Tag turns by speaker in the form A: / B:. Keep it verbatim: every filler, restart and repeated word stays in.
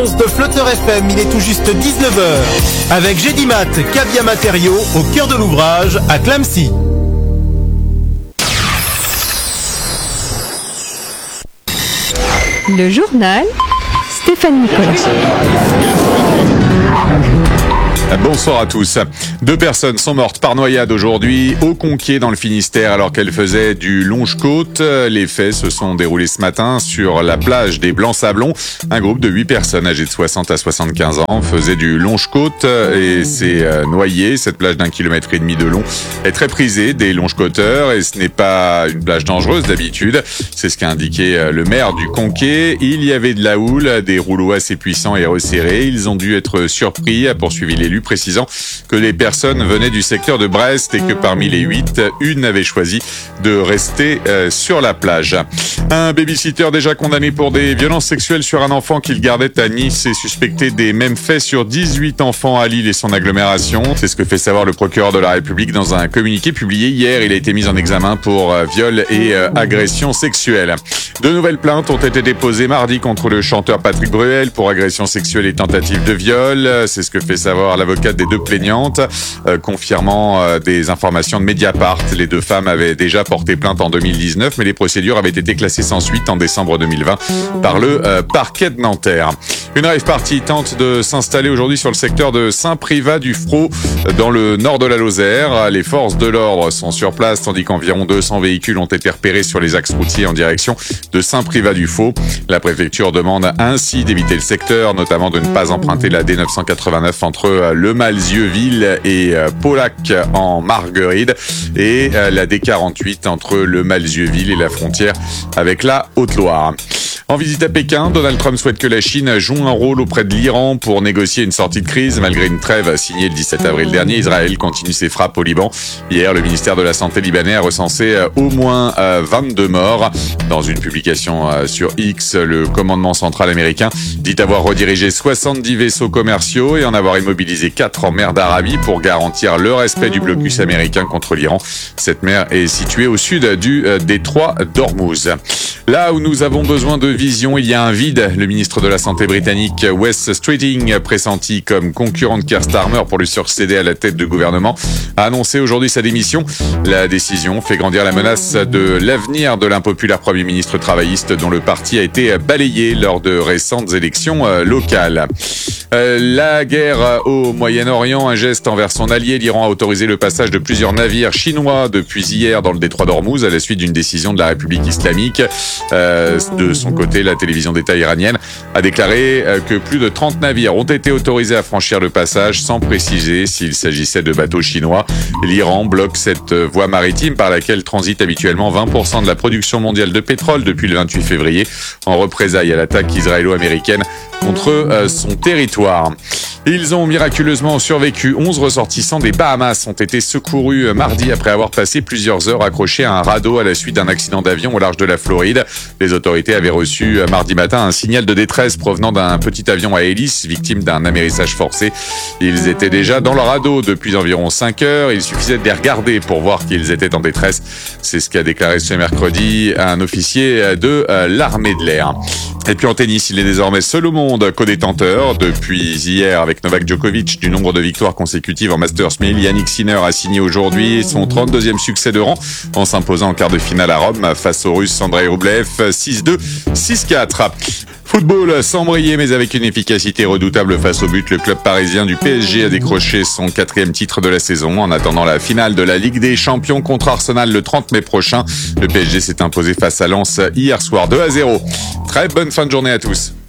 A: De Flotteur F M, il est tout juste dix-neuf heures. Avec Gédimat, Cavia Matériaux, au cœur de l'ouvrage, à Clamecy.
B: Le journal, Stéphane Nicolas.
C: Bonsoir à tous. Deux personnes sont mortes par noyade aujourd'hui au Conquier dans le Finistère alors qu'elles faisaient du longe-côte. Les faits se sont déroulés ce matin sur la plage des Blancs-Sablons. Un groupe de huit personnes âgées de soixante à soixante-quinze ans faisait du longe-côte et s'est noyé. Cette plage d'un kilomètre et demi de long est très prisée des longe-côteurs et ce n'est pas une plage dangereuse d'habitude. C'est ce qu'a indiqué le maire du Conquier. Il y avait de la houle, des rouleaux assez puissants et resserrés. Ils ont dû être surpris, a poursuivi l'élu, précisant que les personnes venaient du secteur de Brest et que parmi les huit, une avait choisi de rester euh, sur la plage. Un babysitter déjà condamné pour des violences sexuelles sur un enfant qu'il gardait à Nice est suspecté des mêmes faits sur dix-huit enfants à Lille et son agglomération. C'est ce que fait savoir le procureur de la République dans un communiqué publié hier. Il a été mis en examen pour euh, viol et euh, agression sexuelle. De nouvelles plaintes ont été déposées mardi contre le chanteur Patrick Bruel pour agression sexuelle et tentative de viol. C'est ce que fait savoir l'avocate des deux plaignantes, euh, confirmant euh, des informations de Mediapart. Les deux femmes avaient déjà porté plainte en deux mille dix-neuf, mais les procédures avaient été classées sans suite en décembre deux mille vingt par le euh, parquet de Nanterre. Une rave party tente de s'installer aujourd'hui sur le secteur de Saint-Privat-du-Frot, dans le nord de la Lozère. Les forces de l'ordre sont sur place, tandis qu'environ deux cents véhicules ont été repérés sur les axes routiers en direction de Saint-Privat-du-Frot. La préfecture demande ainsi d'éviter le secteur, notamment de ne pas emprunter la D neuf cent quatre-vingt-neuf entre Le Malzieu-Ville et Paulac en Marguerite et la D quarante-huit entre Le Malzieu-Ville et la frontière avec la Haute-Loire. En visite à Pékin, Donald Trump souhaite que la Chine joue un rôle auprès de l'Iran pour négocier une sortie de crise. Malgré une trêve signée le dix-sept avril dernier, Israël continue ses frappes au Liban. Hier, le ministère de la Santé libanais a recensé au moins vingt-deux morts. Dans une publication sur X, le commandement central américain dit avoir redirigé soixante-dix vaisseaux commerciaux et en avoir immobilisé quatre en mer d'Arabie pour garantir le respect du blocus américain contre l'Iran. Cette mer est située au sud du détroit d'Ormuz. Là où nous avons besoin de vision, il y a un vide. Le ministre de la Santé britannique, Wes Streeting, pressenti comme concurrent de Keir Starmer pour lui succéder à la tête du gouvernement, a annoncé aujourd'hui sa démission. La décision fait grandir la menace de l'avenir de l'impopulaire Premier ministre travailliste dont le parti a été balayé lors de récentes élections locales. La guerre au Moyen-Orient, un geste envers son allié. L'Iran a autorisé le passage de plusieurs navires chinois depuis hier dans le détroit d'Ormuz à la suite d'une décision de la République islamique. Euh, de son côté, la télévision d'État iranienne a déclaré que plus de trente navires ont été autorisés à franchir le passage sans préciser s'il s'agissait de bateaux chinois. L'Iran bloque cette voie maritime par laquelle transite habituellement vingt pour cent de la production mondiale de pétrole depuis le vingt-huit février en représailles à l'attaque israélo-américaine contre son territoire. Ils ont miraculeusement survécu. onze ressortissants des Bahamas ont été secourus mardi après avoir passé plusieurs heures accrochés à un radeau à la suite d'un accident d'avion au large de la Floride. Les autorités avaient reçu mardi matin un signal de détresse provenant d'un petit avion à hélice victime d'un amérissage forcé. Ils étaient déjà dans le radeau depuis environ cinq heures. Il suffisait de les regarder pour voir qu'ils étaient en détresse. C'est ce qu'a déclaré ce mercredi un officier de l'armée de l'air. Et puis en tennis, il est désormais seul au monde co-détenteur. Depuis hier, avec Novak Djokovic, du nombre de victoires consécutives en Masters mille, Yannick Sinner a signé aujourd'hui son trente-deuxième succès de rang en s'imposant en quart de finale à Rome face au Russe Andrei Rublev, six deux, six quatre. Football sans briller mais avec une efficacité redoutable face au but, le club parisien du P S G a décroché son quatrième titre de la saison en attendant la finale de la Ligue des Champions contre Arsenal le trente mai prochain. Le P S G s'est imposé face à Lens hier soir deux à zéro. Très bonne fin de journée à tous.